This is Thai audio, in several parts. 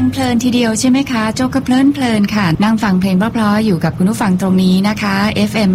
งเพลินทีเดียวใช่ไหมคะโจก็เพลินค่ะนั่งฟังเพลงเพราะๆอยู่กับคุณผู้ฟังตรงนี้นะคะ FM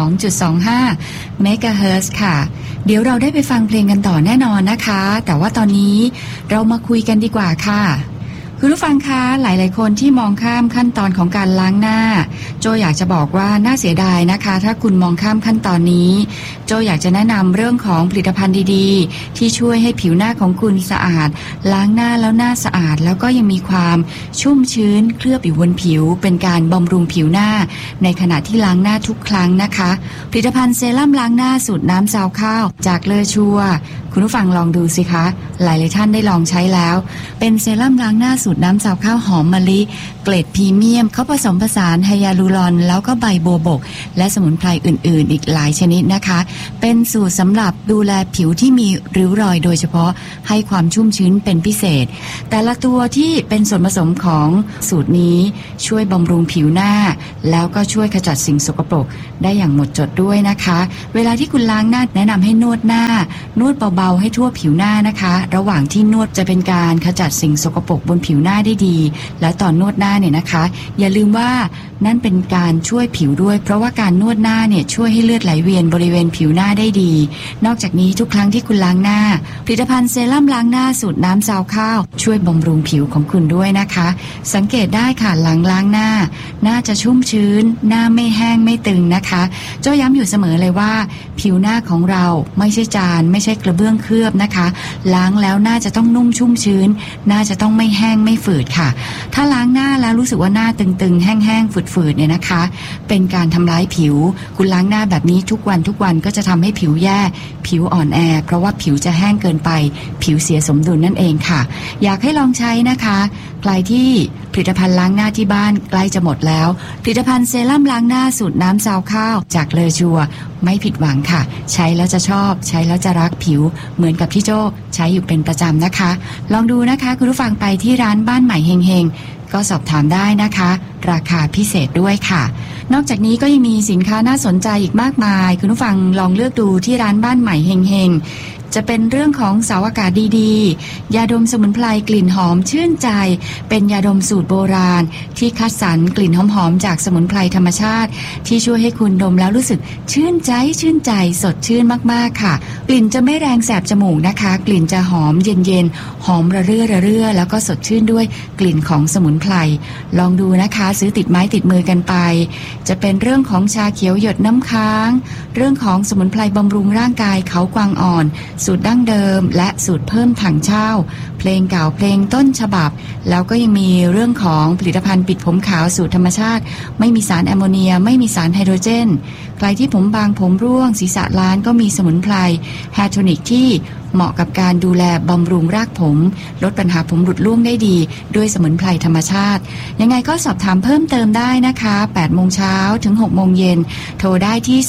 102.25 MHz ค่ะเดี๋ยวเราได้ไปฟังเพลงกันต่อแน่นอนนะคะแต่ว่าตอนนี้เรามาคุยกันดีกว่าค่ะคุณผู้ฟังคะหลายๆคนที่มองข้ามขั้นตอนของการล้างหน้าโจอยากจะบอกว่าน่าเสียดายนะคะถ้าคุณมองข้ามขั้นตอนนี้โจอยากจะแนะนำเรื่องของผลิตภัณฑ์ดีๆที่ช่วยให้ผิวหน้าของคุณสะอาดล้างหน้าแล้วหน้าสะอาดแล้วก็ยังมีความชุ่มชื้นเคลือบอยู่บนผิวเป็นการบำรุงผิวหน้าในขณะที่ล้างหน้าทุกครั้งนะคะผลิตภัณฑ์เซรั่มล้างหน้าสูตรน้ำซาวข้าวจากเลอชัวคุณผู้ฟังลองดูสิคะหลายๆท่านได้ลองใช้แล้วเป็นเซรั่มล้างหน้าสูตรน้ำซาวข้าวหอมมะลิเกรดพรีเมียมเขาผสมผสานไฮยาลูรอนแล้วก็ใบบัวบกและสมุนไพรอื่นๆอีกหลายชนิดนะคะเป็นสูตรสำหรับดูแลผิวที่มีริ้วรอยโดยเฉพาะให้ความชุ่มชื้นเป็นพิเศษแต่ละตัวที่เป็นส่วนผสมของสูตรนี้ช่วยบำรุงผิวหน้าแล้วก็ช่วยขจัดสิ่งสกปรกได้อย่างหมดจดด้วยนะคะเวลาที่คุณล้างหน้าแนะนำให้นวดหน้านวดเบาๆให้ทั่วผิวหน้านะคะระหว่างที่นวดจะเป็นการขจัดสิ่งสกปรกบนผิวหน้าได้ดีและตอนนวดหน้าเนี่ยนะคะอย่าลืมว่านั่นเป็นการช่วยผิวด้วยเพราะว่าการนวดหน้าเนี่ยช่วยให้เลือดไหลเวียนบริเวณผิวหน้าได้ดีนอกจากนี้ทุกครั้งที่คุณล้างหน้าผลิตภัณฑ์เซรั่มล้างหน้าสูตรน้ำซาวข้าวช่วยบำรุงผิวของคุณด้วยนะคะสังเกตได้ค่ะหลังล้างหน้าหน้าจะชุ่มชื้นหน้าไม่แห้งไม่ตึงนะคะโจ้ย้ำอยู่เสมอเลยว่าผิวหน้าของเราไม่ใช่จานไม่ใช่กระเบื้องเคลือบนะคะล้างแล้วหน้าจะต้องนุ่มชุ่มชื้นหน้าจะต้องไม่แห้งไม่ฝืดค่ะถ้าล้างหน้าแล้วรู้สึกว่าหน้าตึงๆแห้งๆฝืดๆเนี่ยนะคะเป็นการทำร้ายผิวคุณล้างหน้าแบบนี้ทุกวันก็จะทำให้ผิวแย่ผิวอ่อนแอเพราะว่าผิวจะแห้งเกินไปผิวเสียสมดุลนั่นเองค่ะอยากให้ลองใช้นะคะใครที่ผลิตภัณฑ์ล้างหน้าที่บ้านใกล้จะหมดแล้วผลิตภัณฑ์เซรั่มล้างหน้าสูตรน้ำซาวข้าวจากเลอชัวไม่ผิดหวังค่ะใช้แล้วจะชอบใช้แล้วจะรักผิวเหมือนกับที่โจ้ใช้อยู่เป็นประจำนะคะลองดูนะคะคุณผู้ฟังไปที่ร้านบ้านใหม่เฮงๆก็สอบถามได้นะคะราคาพิเศษด้วยค่ะนอกจากนี้ก็ยังมีสินค้าน่าสนใจอีกมากมายคุณผู้ฟังลองเลือกดูที่ร้านบ้านใหม่เฮงๆจะเป็นเรื่องของเสาอากาศดีๆยาดมสมุนไพรกลิ่นหอมชื่นใจเป็นยาดมสูตรโบราณที่คัดสรรกลิ่นหอมๆจากสมุนไพรธรรมชาติที่ช่วยให้คุณดมแล้วรู้สึกชื่นใจสดชื่นมากๆค่ะกลิ่นจะไม่แรงแสบจมูกนะคะกลิ่นจะหอมเย็นๆหอมระเรื่อแล้วก็สดชื่นด้วยกลิ่นของสมุนไพรลองดูนะคะซื้อติดไม้ติดมือกันไปจะเป็นเรื่องของชาเขียวหยดน้ำค้างเรื่องของสมุนไพรบำรุงร่างกายเขากวางอ่อนสูตรดั้งเดิมและสูตรเพิ่มถังเช่าเพลงเก่าเพลงต้นฉบับแล้วก็ยังมีเรื่องของผลิตภัณฑ์ปิดผมขาวสูตรธรรมชาติไม่มีสารแอมโมเนียไม่มีสารไฮโดรเจนใครที่ผมบางผมร่วงศีรษะล้านก็มีสมุนไพรแฮร์โทนิกที่เหมาะกับการดูแลบำรุงรากผมลดปัญหาผมหลุดร่วงได้ดีด้วยสมุนไพรธรรมชาติยังไงก็สอบถามเพิ่มเติมได้นะคะ8 โมงเช้าถึง 6 โมงเย็นโทรได้ที่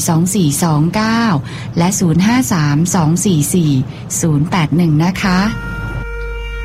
053-242429และ053-244-081นะคะ